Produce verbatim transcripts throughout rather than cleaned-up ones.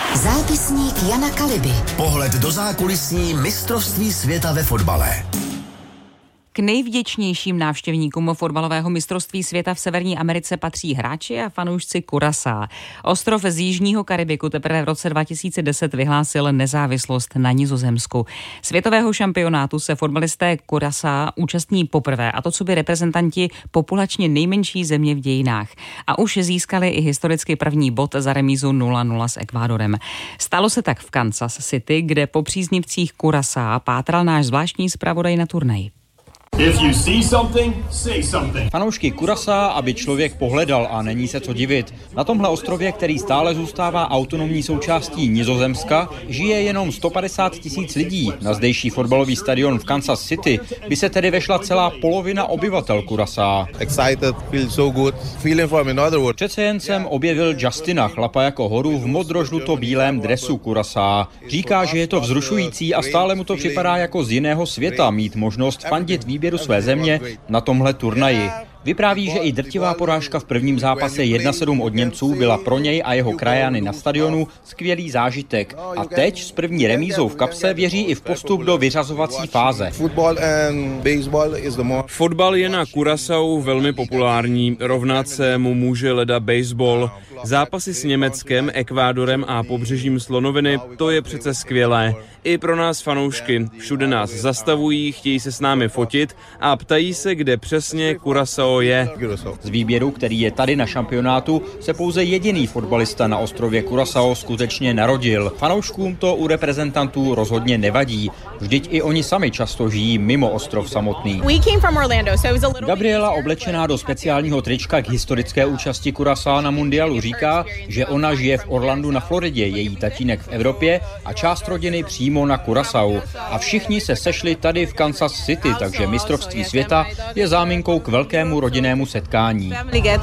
Zápisník Jana Kaliby. Pohled do zákulisí mistrovství světa ve fotbale. K nejvděčnějším návštěvníkům fotbalového mistrovství světa v Severní Americe patří hráči a fanoušci Curaçaa. Ostrov z jižního Karibiku teprve v roce dva tisíce deset vyhlásil nezávislost na Nizozemsku. Světového šampionátu se fotbalisté Curaçaa účastní poprvé, a to coby reprezentanti populačně nejmenší země v dějinách. A už získali i historicky první bod za remízu nula nula s Ekvádorem. Stalo se tak v Kansas City, kde po příznivcích Curaçaa pátral náš zvláštní zpravodaj na turnaj. If you see something, say something. Fanoušky Curaçaa, aby člověk pohledal, a není se co divit. Na tomhle ostrově, který stále zůstává autonomní součástí Nizozemska, žije jenom sto padesát tisíc lidí. Na zdejší fotbalový stadion v Kansas City by se tedy vešla celá polovina obyvatel Curaçaa. Excited, feel so good, feeling from another world. Přece jen jsem objevil Justina, chlapa jako horu v modrožluto-bílém dresu Curaçaa. Říká, že je to vzrušující a stále mu to připadá jako z jiného světa mít možnost fandit výběru své země na tomhle turnaji. Vypráví, že i drtivá porážka v prvním zápase jedna sedm od Němců byla pro něj a jeho krajany na stadionu skvělý zážitek. A teď s první remízou v kapse věří i v postup do vyřazovací fáze. Fotbal je na Curaçao velmi populární, rovnat se mu může leda baseball. Zápasy s Německem, Ekvádorem a pobřežím Slonoviny, to je přece skvělé. I pro nás fanoušky. Všude nás zastavují, chtějí se s námi fotit a ptají se, kde přesně Curaçao je. Z výběru, který je tady na šampionátu, se pouze jediný fotbalista na ostrově Curaçao skutečně narodil. Fanouškům to u reprezentantů rozhodně nevadí. Vždyť i oni sami často žijí mimo ostrov samotný. Gabriela, oblečená do speciálního trička k historické účasti Curaçao na mundialu, říká, že ona žije v Orlandu na Floridě, její tatínek v Evropě a část rodiny přímo na Curaçao. A všichni se sešli tady v Kansas City, takže mistrovství světa je záminkou k velkému rodinnému setkání.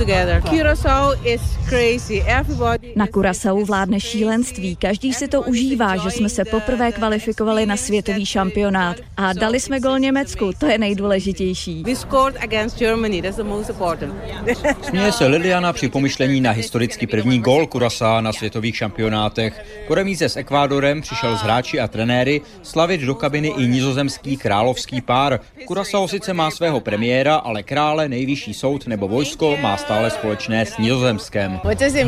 Na Curaçao vládne šílenství. Každý si to užívá, že jsme se poprvé kvalifikovali na světový šampionát. A dali jsme gol Německu, to je nejdůležitější. Směje se Liliana při pomyšlení na historicky první gól Curaçao na světových šampionátech. Po remíze s Ekvádorem přišel s hráči a trenéry slavit do kabiny i nizozemský královský pár. Curaçao sice má svého premiéra, ale krále, nejvyšší soud nebo vojsko má stále společné s Nizozemskem.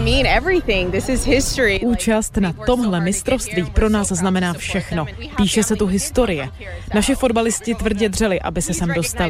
Účast na tomhle mistrovství pro nás znamená všechno. Píše se tu historie. Naši fotbalisti tvrdě dřeli, aby se sem dostali.